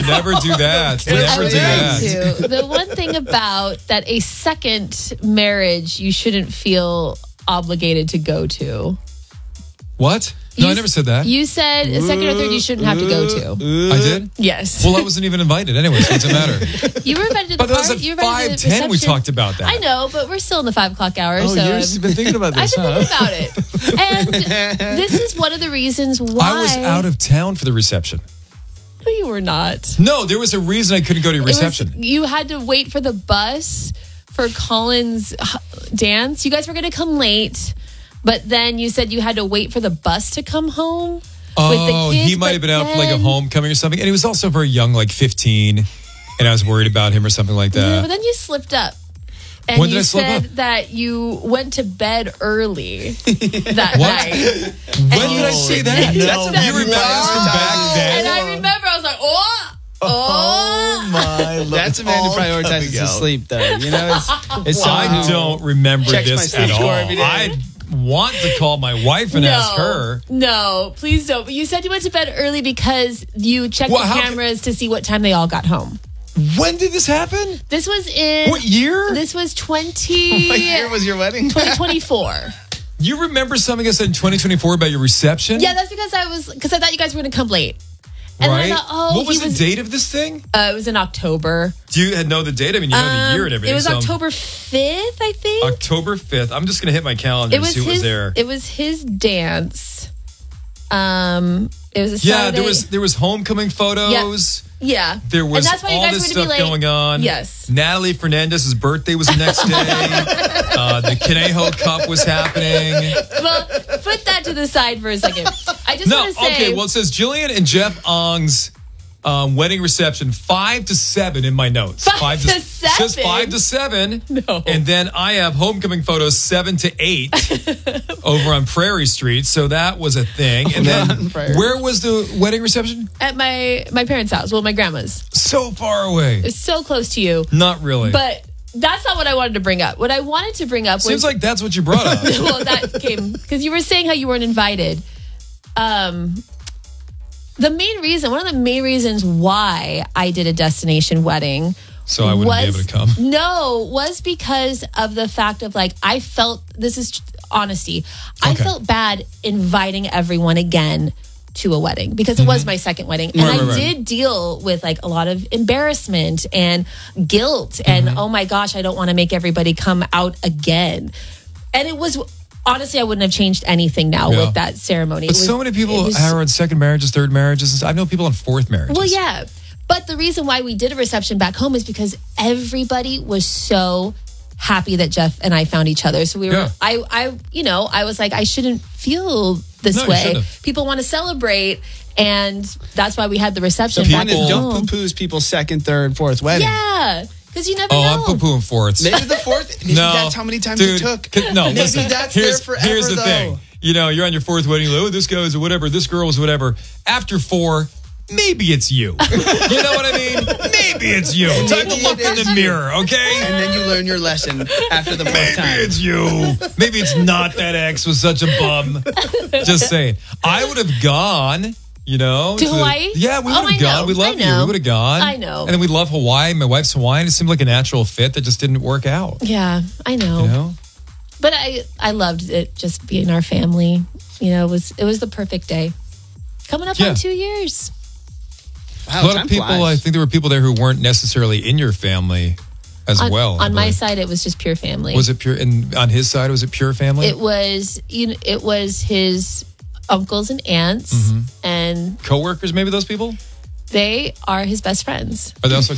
never do that. Never do that. The one thing about that a second marriage you shouldn't feel obligated to go to. What? No, I never said that. You said a second or third you shouldn't have to go to. I did? Yes. Well, I wasn't even invited anyway, so it doesn't matter. You were invited to the But that was party. at You were invited to the 5:10 we reception. talked about that. I know, but we're still in the 5 o'clock hour. Oh, so you've been thinking about this, I've been thinking about it. And this is one of the reasons why. I was out of town for the reception. No, you were not. No, there was a reason I couldn't go to your reception. You had to wait for the bus for Colin's dance. You guys were going to come late, but then you said you had to wait for the bus to come home with the kids. He might have been out for like a homecoming or something. And he was also very young, like 15. And I was worried about him or something like that. Yeah, but then you slipped up. And When did you I slip said up? that you went to bed early that night. When did I say that? No. You remember this from back then? And I remember I was like, Oh my Lord. That's a man who prioritizes his sleep, though. You know, it's someone I who don't remember checks my this sleep at score all. every day. I want to call my wife and ask her. No, please don't. But you said you went to bed early because you checked Well, the how cameras to see what time they all got home. When did this happen? This was in... What year? This was What year was your wedding? 2024. You remember something I said in 2024 about your reception? Yeah, that's because I thought you guys were going to come late. And right? then I thought, what was the date of this thing? It was in October. Do you know the date? I mean, you know the year and everything. It was so October 5th, I think. October 5th. I'm just going to hit my calendar and see what was there. It was his dance. It was a Saturday. there was homecoming photos. Yeah. There was and that's why you all guys this were to be stuff late. going on. Yes. Natalie Fernandez's birthday was the next day. The Conejo Cup was happening. Well, put that to the side for a second. I just want to say... Okay, well, it says Jillian and Jeff Ong's wedding reception 5 to 7 in my notes. 5 to 7? It says 5 to 7. No. And then I have homecoming photos 7 to 8 over on Prairie Street. So that was a thing. And then where was the wedding reception? At my parents' house. Well, my grandma's. So far away. It's so close to you. Not really. But that's not what I wanted to bring up. What I wanted to bring up Seems like that's what you brought up. Well, that came... Because you were saying how you weren't invited. One of the main reasons why I did a destination wedding... So I wouldn't be able to come? No, was because of the fact of like, I felt, this is honesty, I felt bad inviting everyone again to a wedding because it was my second wedding. And I did deal with like a lot of embarrassment and guilt and oh my gosh, I don't want to make everybody come out again. And it was... Honestly, I wouldn't have changed anything now with that ceremony. But so many people are on second marriages, third marriages. I know people on fourth marriages. Well, yeah. But the reason why we did a reception back home is because everybody was so happy that Jeff and I found each other. So we were, I was like, I shouldn't feel this way. People want to celebrate. And that's why we had the reception. So don't poo-poos people's second, third, fourth wedding. Yeah. Because you never know. I'm poo-pooing fourths. Maybe the fourth. Maybe that's how many times it took. No, maybe listen. that's there forever, Here's the thing. You know, you're on your fourth wedding. Oh, this guy was whatever. This girl was whatever. After 4, maybe it's you. You know what I mean? Maybe it's you. Take a look in the mirror, okay? And then you learn your lesson after the fourth time. Maybe it's you. Maybe it's not that ex was such a bum. Just saying. I would have gone... You know, to Hawaii? Yeah, we would have gone. We love you. We would have gone. I know. And then we love Hawaii. My wife's Hawaiian. It seemed like a natural fit that just didn't work out. Yeah, I know. You know? But I loved it just being our family. You know, it was the perfect day. Coming up on 2 years. A Wow, lot of people, I think there were people there who weren't necessarily in your family as well. On my side, it was just pure family. Was it pure? And on his side, was it pure family? It was, it was his uncles and aunts and co-workers, maybe those people? They are his best friends. Are they also